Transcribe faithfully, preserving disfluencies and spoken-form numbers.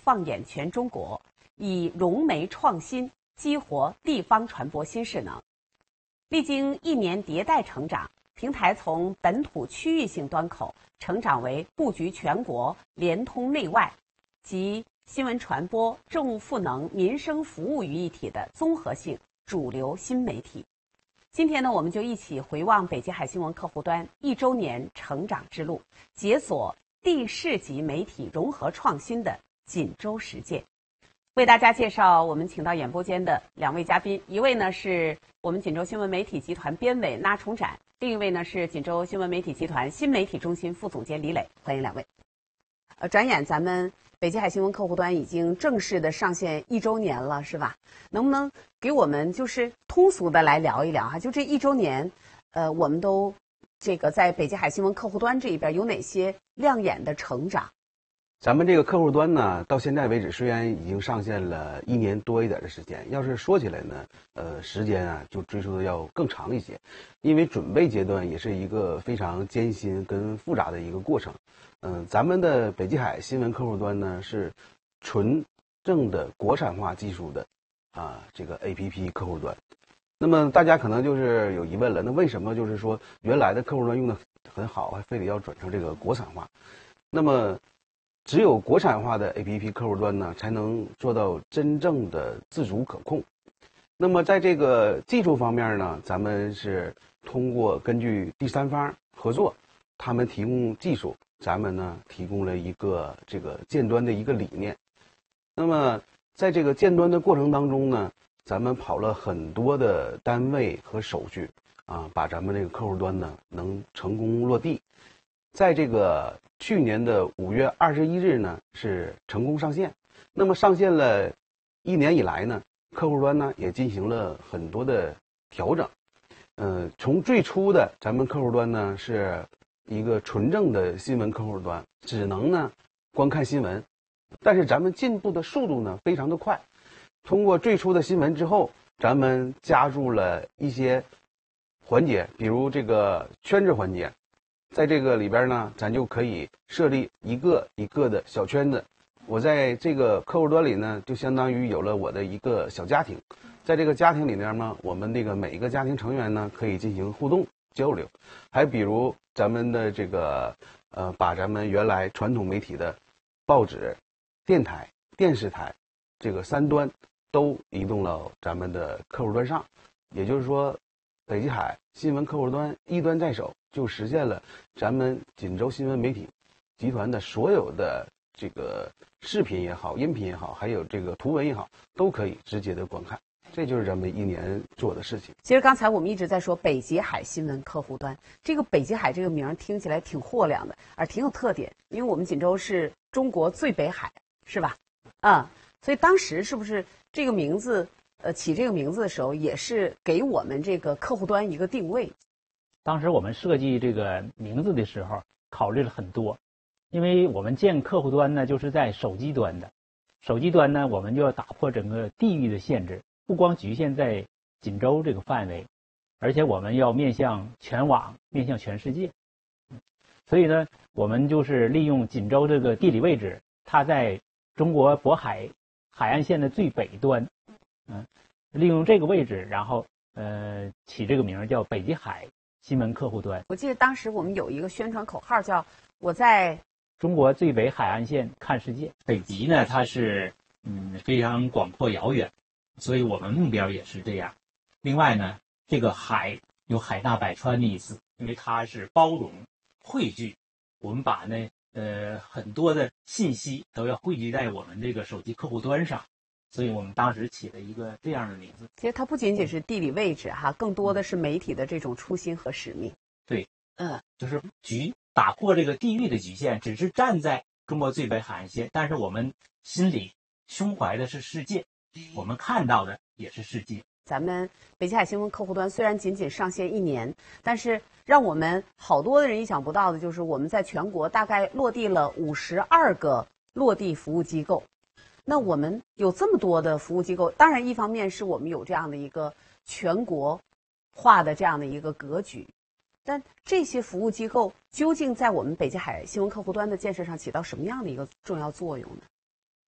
放眼全中国，以融媒创新激活地方传播新势能。历经一年迭代成长，平台从本土区域性端口成长为布局全国、联通内外及新闻传播、政务赋能、民生服务于一体的综合性主流新媒体。今天呢，我们就一起回望北极海新闻客户端一周年成长之路，解锁地市级媒体融合创新的锦州实践。为大家介绍我们请到演播间的两位嘉宾，一位呢是我们锦州新闻媒体集团编委那崇展，另一位呢是锦州新闻媒体集团新媒体中心副总监李磊。欢迎两位。呃，转眼咱们北极海新闻客户端已经正式的上线一周年了，是吧？能不能给我们就是通俗的来聊一聊哈？就这一周年，呃，我们都这个在北极海新闻客户端这一边有哪些亮眼的成长？ 咱们这个客户端呢，到现在为止虽然已经上线了一年多一点的时间，要是说起来呢，呃，时间啊就追溯的要更长一些，因为准备阶段也是一个非常艰辛跟复杂的一个过程。嗯、呃，咱们的北极海新闻客户端呢是纯正的国产化技术的啊这个 A P P 客户端。那么大家可能就是有疑问了，那为什么就是说原来的客户端用的很好，还非得要转成这个国产化？那么只有国产化的 A P P 客户端呢，才能做到真正的自主可控。那么在这个技术方面呢，咱们是通过根据第三方合作，他们提供技术，咱们呢提供了一个这个建端的一个理念。那么在这个建端的过程当中呢，咱们跑了很多的单位和手续啊，把咱们这个客户端呢能成功落地。在这个去年的五月二十一日呢，是成功上线。那么上线了一年以来呢，客户端呢也进行了很多的调整。呃，从最初的咱们客户端呢是一个纯正的新闻客户端，只能呢观看新闻，但是咱们进步的速度呢非常的快。通过最初的新闻之后，咱们加入了一些环节，比如这个圈子环节。在这个里边呢，咱就可以设立一个一个的小圈子。我在这个客户端里呢，就相当于有了我的一个小家庭。在这个家庭里面呢，我们这个每一个家庭成员呢，可以进行互动交流。还比如咱们的这个呃，把咱们原来传统媒体的报纸、电台、电视台这个三端都移动到咱们的客户端上。也就是说，北极海新闻客户端一端在手，就实现了咱们锦州新闻媒体集团的所有的这个视频也好、音频也好，还有这个图文也好，都可以直接的观看。这就是咱们一年做的事情。 其实刚才我们一直在说北极海新闻客户端，这个北极海这个名听起来挺豁亮的，而挺有特点，因为我们锦州是中国最北海，是吧？啊、嗯，所以当时是不是这个名字？呃，起这个名字的时候，也是给我们这个客户端一个定位。 当时我们设计这个名字的时候，考虑了很多，因为我们建客户端呢，就是在手机端的，手机端呢，我们就要打破整个地域的限制，不光局限在锦州这个范围，而且我们要面向全网，面向全世界。所以呢，我们就是利用锦州这个地理位置，它在中国渤海海岸线的最北端。嗯，利用这个位置，然后呃起这个名叫北极海新闻客户端。 我记得当时我们有一个宣传口号叫“我在中国最北海岸线看世界”。 北极呢，它是嗯非常广阔遥远，所以我们目标也是这样。另外呢，这个海有海纳百川的意思，因为它是包容汇聚，我们把呢呃很多的信息都要汇聚在我们这个手机客户端上。所以我们当时起了一个这样的名字。 其实它不仅仅是地理位置哈，更多的是媒体的这种初心和使命。 对， 嗯， 就是局打破这个地域的局限，只是站在中国最北海岸线，但是我们心里胸怀的是世界，我们看到的也是世界。 咱们北极海新闻客户端虽然仅仅上线一年，但是让我们好多的人意想不到的就是，我们在全国大概落地了五十二个落地服务机构。那我们有这么多的服务机构，当然一方面是我们有这样的一个全国化的这样的一个格局，但这些服务机构究竟在我们北极海新闻客户端的建设上起到什么样的一个重要作用呢？